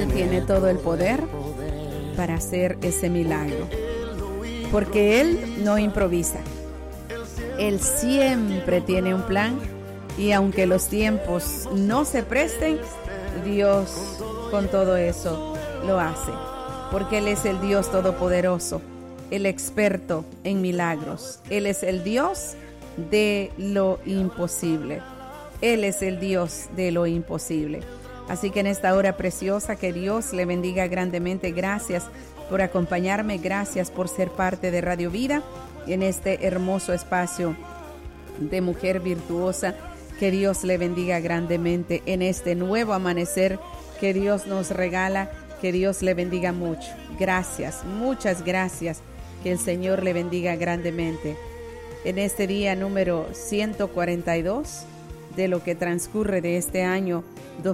Él tiene todo el poder para hacer ese milagro, porque Él no improvisa. Él siempre tiene un plan, y aunque los tiempos no se presten, Dios con todo eso lo hace, porque Él es el Dios todopoderoso, el experto en milagros. Él es el Dios de lo imposible. Él es el Dios de lo imposible. Así que en esta hora preciosa, que Dios le bendiga grandemente. Gracias por acompañarme, gracias por ser parte de Radio Vida en este hermoso espacio de Mujer Virtuosa. Que Dios le bendiga grandemente en este nuevo amanecer que Dios nos regala. Que Dios le bendiga mucho. Gracias, muchas gracias. Que el Señor le bendiga grandemente en este día número 142 de lo que transcurre de este año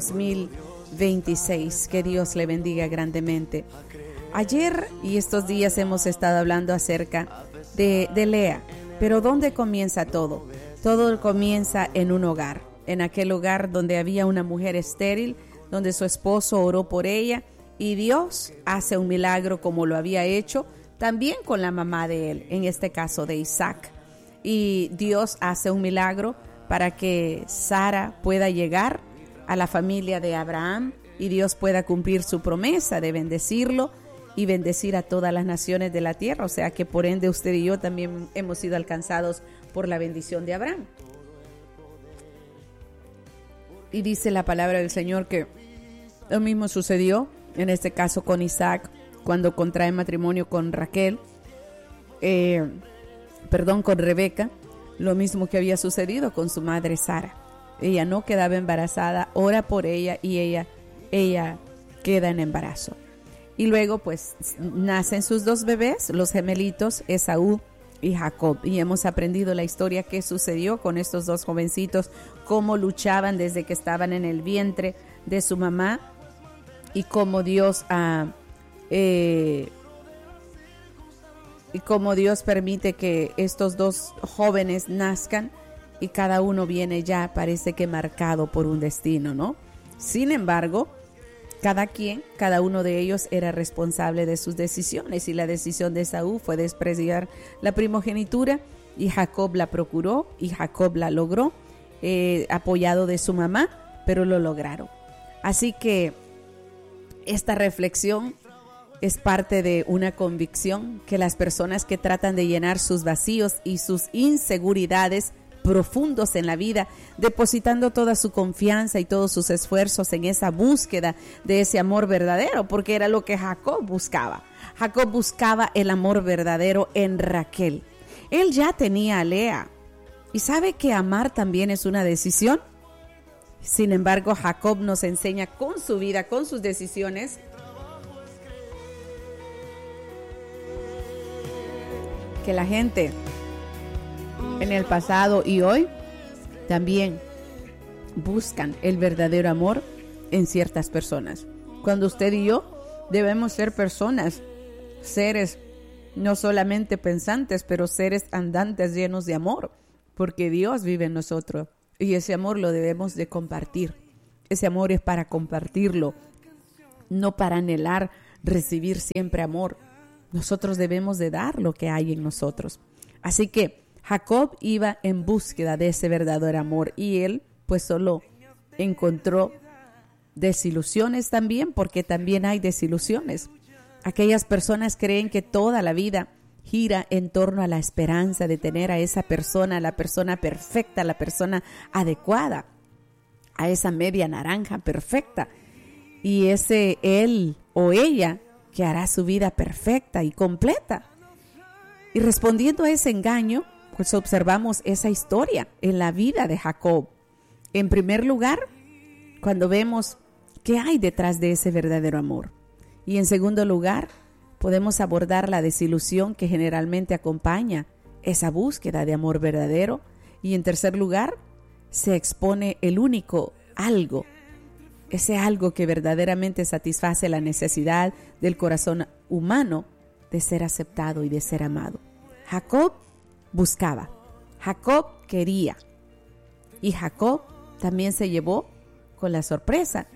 2026. Que Dios le bendiga grandemente. Ayer y estos días hemos estado hablando acerca de Lea, pero ¿dónde comienza todo? Todo comienza en un hogar, en aquel hogar donde había una mujer estéril, donde su esposo oró por ella y Dios hace un milagro como lo había hecho también con la mamá de él, en este caso de Isaac. Y Dios hace un milagro para que Sara pueda llegar a la familia de Abraham y Dios pueda cumplir su promesa de bendecirlo y bendecir a todas las naciones de la tierra. O sea que por ende usted y yo también hemos sido alcanzados por la bendición de Abraham. Y dice la palabra del Señor que lo mismo sucedió en este caso con Isaac cuando contrae matrimonio con con Rebeca. Lo mismo que había sucedido con su madre Sara. Ella no quedaba embarazada, ora por ella y ella queda en embarazo. Y luego pues nacen sus dos bebés, los gemelitos Esaú y Jacob. Y hemos aprendido la historia que sucedió con estos dos jovencitos, cómo luchaban desde que estaban en el vientre de su mamá y cómo Dios permite que estos dos jóvenes nazcan y cada uno viene ya, parece que marcado por un destino, ¿no? Sin embargo, cada uno de ellos era responsable de sus decisiones, y la decisión de Esaú fue despreciar la primogenitura y Jacob la procuró y Jacob la logró, apoyado de su mamá, pero lo lograron. Así que esta reflexión es parte de una convicción que las personas que tratan de llenar sus vacíos y sus inseguridades profundos en la vida, depositando toda su confianza y todos sus esfuerzos en esa búsqueda de ese amor verdadero, porque era lo que Jacob buscaba. Jacob buscaba el amor verdadero en Raquel. Él ya tenía a Lea, y sabe que amar también es una decisión. Sin embargo, Jacob nos enseña con su vida, con sus decisiones, que la gente en el pasado y hoy también buscan el verdadero amor en ciertas personas. Cuando usted y yo debemos ser personas, seres no solamente pensantes, pero seres andantes llenos de amor, porque Dios vive en nosotros y ese amor lo debemos de compartir. Ese amor es para compartirlo, no para anhelar recibir siempre amor. Nosotros debemos de dar lo que hay en nosotros. Así que Jacob iba en búsqueda de ese verdadero amor y él pues solo encontró desilusiones también, porque también hay desilusiones. Aquellas personas creen que toda la vida gira en torno a la esperanza de tener a esa persona, la persona perfecta, la persona adecuada, a esa media naranja perfecta. Y ese él o ella que hará su vida perfecta y completa. Y respondiendo a ese engaño, pues observamos esa historia en la vida de Jacob. En primer lugar, cuando vemos qué hay detrás de ese verdadero amor. Y en segundo lugar, podemos abordar la desilusión que generalmente acompaña esa búsqueda de amor verdadero. Y en tercer lugar, se expone el único algo, ese algo que verdaderamente satisface la necesidad del corazón humano de ser aceptado y de ser amado. Jacob buscaba, Jacob quería, y Jacob también se llevó con la sorpresa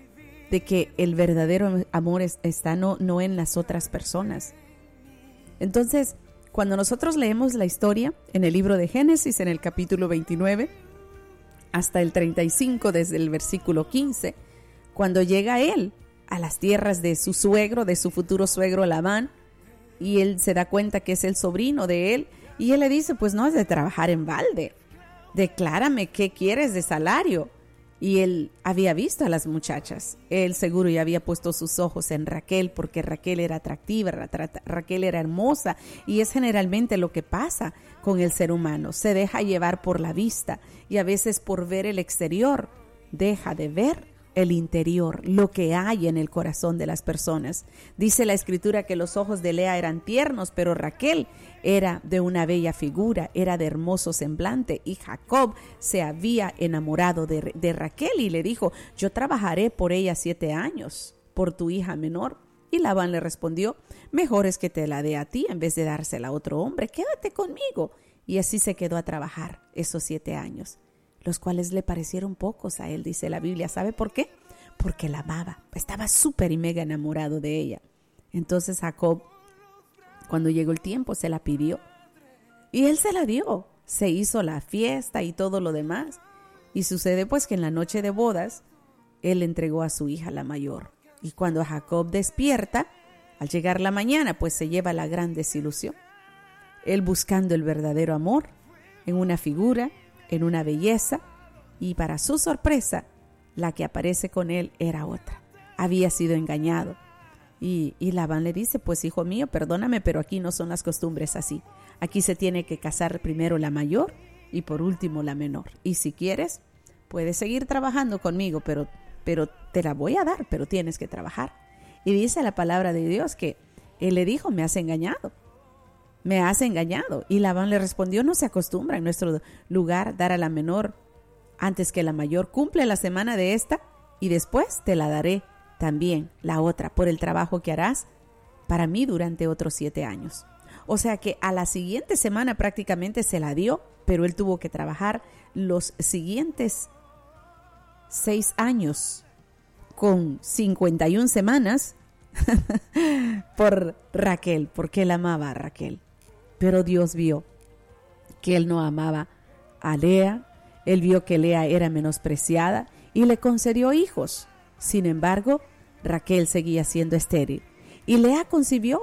de que el verdadero amor está no en las otras personas. Entonces, cuando nosotros leemos la historia en el libro de Génesis, en el capítulo 29, hasta el 35, desde el versículo 15, cuando llega él a las tierras de su suegro, de su futuro suegro Labán, y él se da cuenta que es el sobrino de él, y él le dice, pues no es de trabajar en balde, declárame qué quieres de salario. Y él había visto a las muchachas, él seguro ya había puesto sus ojos en Raquel, porque Raquel era atractiva, Raquel era hermosa, y es generalmente lo que pasa con el ser humano, se deja llevar por la vista, y a veces por ver el exterior, deja de ver el interior, lo que hay en el corazón de las personas. Dice la escritura que los ojos de Lea eran tiernos, pero Raquel era de una bella figura, era de hermoso semblante, y Jacob se había enamorado de Raquel y le dijo, yo trabajaré por ella 7 años, por tu hija menor. Y Labán le respondió, mejor es que te la dé a ti en vez de dársela a otro hombre, quédate conmigo. Y así se quedó a trabajar esos 7 años. Los cuales le parecieron pocos a él, dice la Biblia. ¿Sabe por qué? Porque la amaba, estaba súper y mega enamorado de ella. Entonces Jacob, cuando llegó el tiempo, se la pidió y él se la dio. Se hizo la fiesta y todo lo demás. Y sucede pues que en la noche de bodas, él entregó a su hija la mayor. Y cuando Jacob despierta, al llegar la mañana, pues se lleva la gran desilusión. Él buscando el verdadero amor en una figura, en una belleza, y para su sorpresa, la que aparece con él era otra. Había sido engañado. Y Labán le dice, pues hijo mío, perdóname, pero aquí no son las costumbres así. Aquí se tiene que casar primero la mayor y por último la menor. Y si quieres, puedes seguir trabajando conmigo, pero te la voy a dar, pero tienes que trabajar. Y dice la palabra de Dios que él le dijo, me has engañado. Me has engañado. Y Labán le respondió, no se acostumbra en nuestro lugar dar a la menor antes que la mayor. Cumple la semana de esta y después te la daré también, la otra, por el trabajo que harás para mí durante otros 7 años. O sea que a la siguiente semana prácticamente se la dio, pero él tuvo que trabajar los siguientes 6 años con 51 semanas por Raquel, porque él amaba a Raquel. Pero Dios vio que él no amaba a Lea, él vio que Lea era menospreciada y le concedió hijos. Sin embargo, Raquel seguía siendo estéril. Y Lea concibió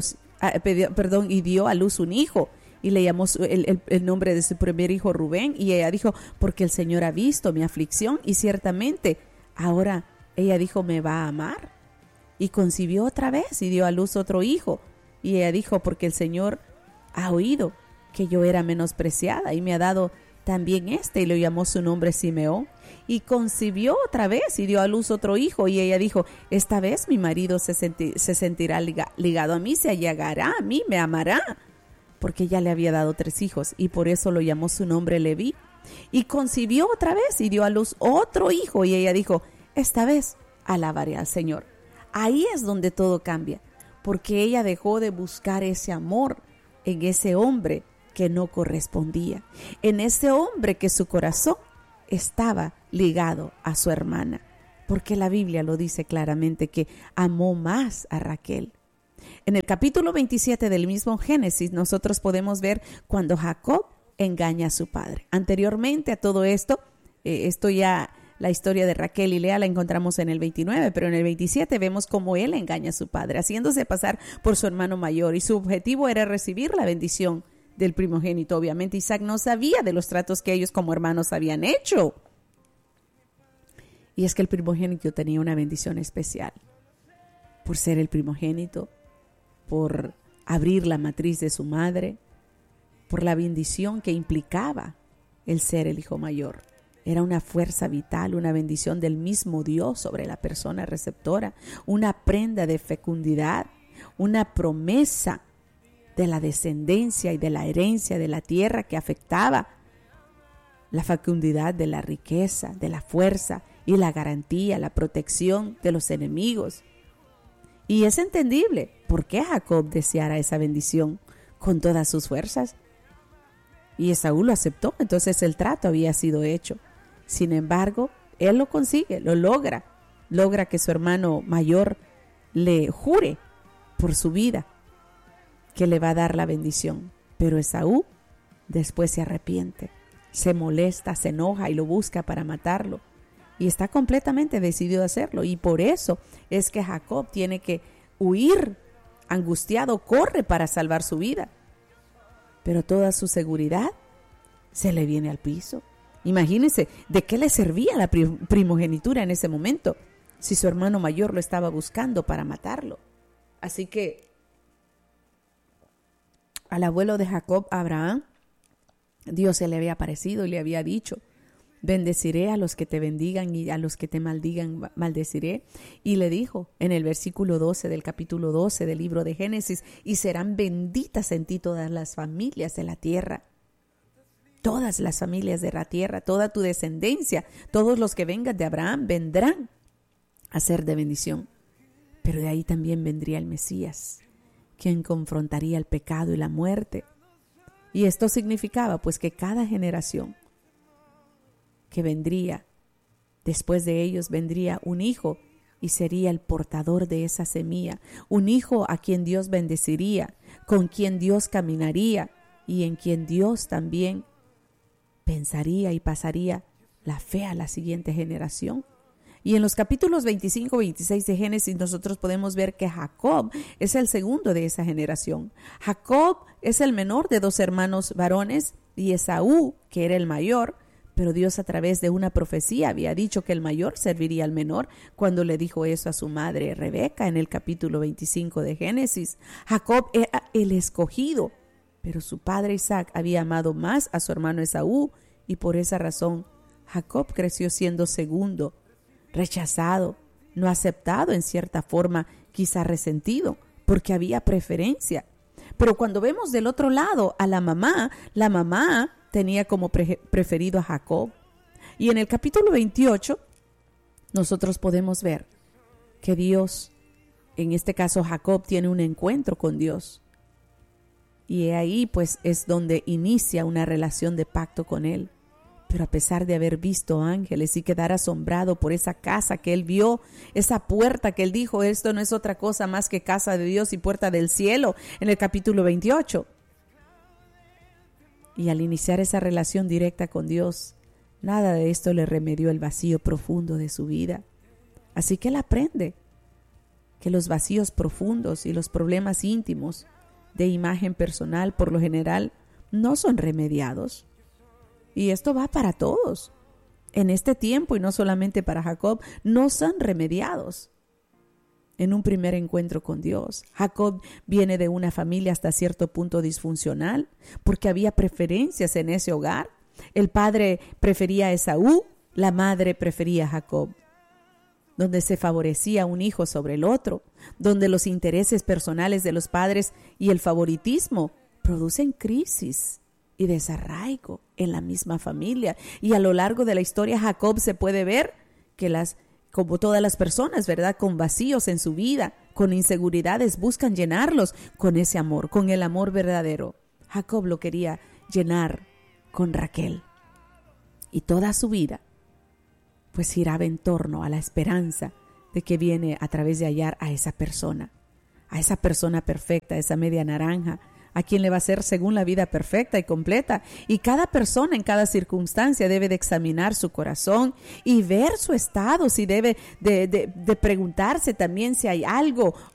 y dio a luz un hijo. Y le llamó el nombre de su primer hijo Rubén. Y ella dijo, porque el Señor ha visto mi aflicción y ciertamente ahora ella dijo, me va a amar. Y concibió otra vez y dio a luz otro hijo. Y ella dijo, porque el Señor ha oído que yo era menospreciada y me ha dado también y le llamó su nombre Simeón. Y concibió otra vez y dio a luz otro hijo. Y ella dijo, esta vez mi marido se sentirá ligado a mí, se allegará a mí, me amará. Porque ya le había dado 3 hijos y por eso lo llamó su nombre Leví. Y concibió otra vez y dio a luz otro hijo. Y ella dijo, esta vez alabaré al Señor. Ahí es donde todo cambia, porque ella dejó de buscar ese amor en ese hombre que no correspondía, en ese hombre que su corazón estaba ligado a su hermana, porque la Biblia lo dice claramente que amó más a Raquel. En el capítulo 27 del mismo Génesis nosotros podemos ver cuando Jacob engaña a su padre. Anteriormente a todo esto, la historia de Raquel y Lea la encontramos en el 29, pero en el 27 vemos cómo él engaña a su padre, haciéndose pasar por su hermano mayor, y su objetivo era recibir la bendición del primogénito. Obviamente Isaac no sabía de los tratos que ellos como hermanos habían hecho. Y es que el primogénito tenía una bendición especial, por ser el primogénito, por abrir la matriz de su madre, por la bendición que implicaba el ser el hijo mayor. Era una fuerza vital, una bendición del mismo Dios sobre la persona receptora, una prenda de fecundidad, una promesa de la descendencia y de la herencia de la tierra que afectaba la fecundidad de la riqueza, de la fuerza y la garantía, la protección de los enemigos. Y es entendible por qué Jacob deseara esa bendición con todas sus fuerzas. Y Esaú lo aceptó, entonces el trato había sido hecho. Sin embargo, él lo consigue, lo logra. logra que su hermano mayor le jure por su vida que le va a dar la bendición. Pero Esaú después se arrepiente, se molesta, se enoja y lo busca para matarlo. Y está completamente decidido a hacerlo. Y por eso es que Jacob tiene que huir, angustiado, corre para salvar su vida. Pero toda su seguridad se le viene al piso. Imagínense, ¿de qué le servía la primogenitura en ese momento si su hermano mayor lo estaba buscando para matarlo? Así que al abuelo de Jacob, Abraham, Dios se le había aparecido y le había dicho: bendeciré a los que te bendigan y a los que te maldigan maldeciré. Y le dijo en el versículo 12 del capítulo 12 del libro de Génesis: y serán benditas en ti todas las familias de la tierra. Todas las familias de la tierra, toda tu descendencia, todos los que vengan de Abraham vendrán a ser de bendición. Pero de ahí también vendría el Mesías, quien confrontaría el pecado y la muerte. Y esto significaba pues que cada generación que vendría después de ellos vendría un hijo y sería el portador de esa semilla, un hijo a quien Dios bendeciría, con quien Dios caminaría y en quien Dios también pensaría y pasaría la fe a la siguiente generación. Y en los capítulos 25 y 26 de Génesis nosotros podemos ver que Jacob es el segundo de esa generación. Jacob es el menor de 2 hermanos varones y Esaú, que era el mayor, pero Dios a través de una profecía había dicho que el mayor serviría al menor cuando le dijo eso a su madre Rebeca en el capítulo 25 de Génesis. Jacob era el escogido, pero su padre Isaac había amado más a su hermano Esaú y por esa razón Jacob creció siendo segundo, rechazado, no aceptado, en cierta forma quizá resentido, porque había preferencia. Pero cuando vemos del otro lado a la mamá tenía como preferido a Jacob. Y en el capítulo 28 nosotros podemos ver que Dios, en este caso Jacob, tiene un encuentro con Dios. Y ahí pues es donde inicia una relación de pacto con él. Pero a pesar de haber visto ángeles y quedar asombrado por esa casa que él vio, esa puerta que él dijo: esto no es otra cosa más que casa de Dios y puerta del cielo, en el capítulo 28. Y al iniciar esa relación directa con Dios, nada de esto le remedió el vacío profundo de su vida. Así que él aprende que los vacíos profundos y los problemas íntimos de imagen personal, por lo general, no son remediados. Y esto va para todos. En este tiempo, y no solamente para Jacob, no son remediados en un primer encuentro con Dios. Jacob viene de una familia hasta cierto punto disfuncional, porque había preferencias en ese hogar. El padre prefería a Esaú, la madre prefería a Jacob, donde se favorecía un hijo sobre el otro, donde los intereses personales de los padres y el favoritismo producen crisis y desarraigo en la misma familia. Y a lo largo de la historia Jacob se puede ver que como todas las personas, ¿verdad?, con vacíos en su vida, con inseguridades, buscan llenarlos con ese amor, con el amor verdadero. Jacob lo quería llenar con Raquel. Y toda su vida pues giraba en torno a la esperanza de que viene a través de hallar a esa persona perfecta, a esa media naranja, a quien le va a ser según la vida perfecta y completa. Y cada persona en cada circunstancia debe de examinar su corazón y ver su estado, si debe de preguntarse también si hay algo